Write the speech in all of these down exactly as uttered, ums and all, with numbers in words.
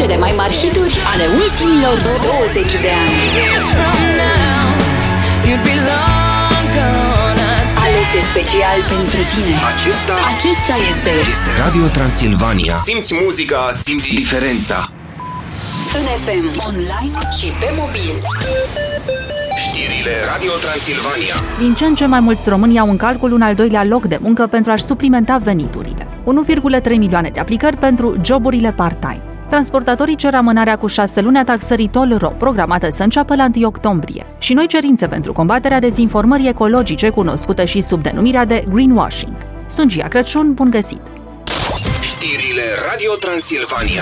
cele mai mari hituri ale ultimilor douăzeci de ani. Alese special pentru tine. Acesta, Acesta este, este Radio Transilvania. Simți muzica, simți diferența. în F M, online și pe mobil. Știrile Radio Transilvania. Din ce în ce mai mulți români au în calcul un al doilea loc de muncă pentru a-și suplimenta veniturile. unu virgulă trei milioane de aplicări pentru joburile part-time. Transportatorii cer amânarea cu șase luni a taxării toll-ro, programată să înceapă la întâi octombrie, și noi cerințe pentru combaterea dezinformării ecologice, cunoscută și sub denumirea de greenwashing. Sunt Gia Crăciun, bun găsit! Știrile Radio Transilvania.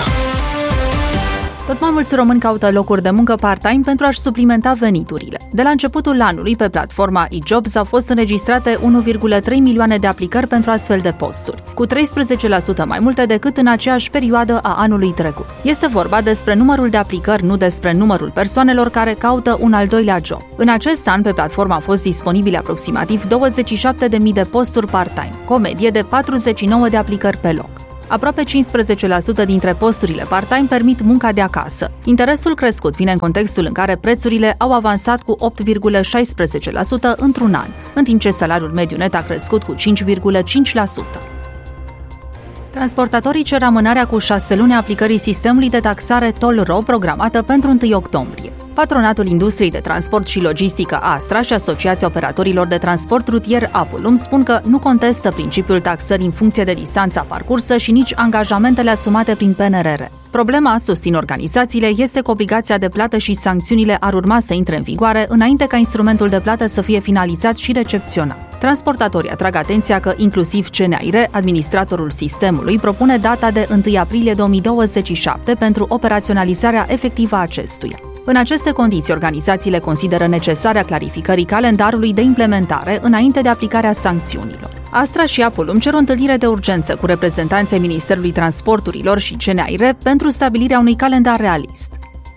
Tot mai mulți români caută locuri de muncă part-time pentru a-și suplimenta veniturile. De la începutul anului, pe platforma e-Jobs au fost înregistrate unu virgulă trei milioane de aplicări pentru astfel de posturi, cu treisprezece la sută mai multe decât în aceeași perioadă a anului trecut. Este vorba despre numărul de aplicări, nu despre numărul persoanelor care caută un al doilea job. În acest an, pe platformă au fost disponibile aproximativ douăzeci și șapte de mii de posturi part-time, cu o medie de patruzeci și nouă de aplicări pe loc. Aproape cincisprezece la sută dintre posturile part-time permit munca de acasă. Interesul crescut vine în contextul în care prețurile au avansat cu opt virgulă șaisprezece la sută într-un an, în timp ce salariul mediu net a crescut cu cinci virgulă cinci la sută. Transportatorii cer amânarea cu șase luni a aplicării sistemului de taxare toll-ro programată pentru întâi octombrie. Patronatul Industriei de Transport și Logistică Astra și Asociația Operatorilor de Transport Rutier Apulum spun că nu contestă principiul taxării în funcție de distanța parcursă și nici angajamentele asumate prin P N R R. Problema, susțin organizațiile, este că obligația de plată și sancțiunile ar urma să intre în vigoare înainte ca instrumentul de plată să fie finalizat și recepționat. Transportatorii atrag atenția că inclusiv C N A I R E, administratorul sistemului, propune data de întâi aprilie două mii douăzeci și șapte pentru operaționalizarea efectivă a acestuia. În aceste condiții, organizațiile consideră necesarea clarificării calendarului de implementare înainte de aplicarea sancțiunilor. Astra și Apulum cer o întâlnire de urgență cu reprezentanții Ministerului Transporturilor și C N A I R E pentru stabilirea unui calendar realist.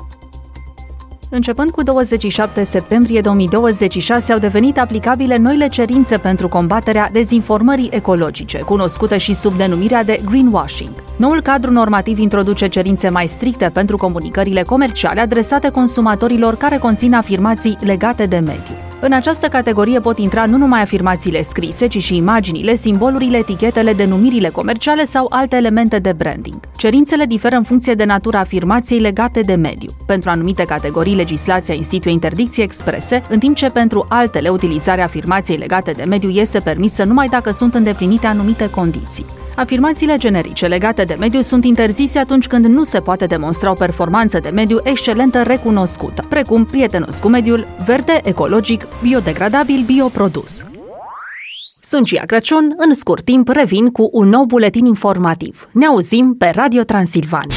Începând cu douăzeci și șapte septembrie două mii douăzeci și șase au devenit aplicabile noile cerințe pentru combaterea dezinformării ecologice, cunoscută și sub denumirea de greenwashing. Noul cadru normativ introduce cerințe mai stricte pentru comunicările comerciale adresate consumatorilor care conțin afirmații legate de mediu. În această categorie pot intra nu numai afirmațiile scrise, ci și imaginile, simbolurile, etichetele, denumirile comerciale sau alte elemente de branding. Cerințele diferă în funcție de natura afirmației legate de mediu. Pentru anumite categorii, legislația instituie interdicții exprese, în timp ce pentru altele utilizarea afirmației legate de mediu este permisă numai dacă sunt îndeplinite anumite condiții. Afirmațiile generice legate de mediu sunt interzise atunci când nu se poate demonstra o performanță de mediu excelentă recunoscută, precum prietenos cu mediul, verde, ecologic, biodegradabil, bioprodus. Sunt Gia Crăciun, în scurt timp revin cu un nou buletin informativ. Ne auzim pe Radio Transilvania.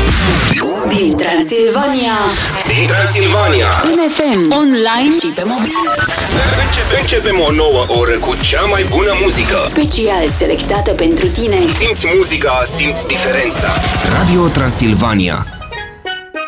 Din Transilvania, Din Transilvania. în F M, online și pe mobil. Începe, începem o nouă oră cu cea mai bună muzică. Special selectată pentru tine. Simți muzica, simți diferența. Radio Transilvania.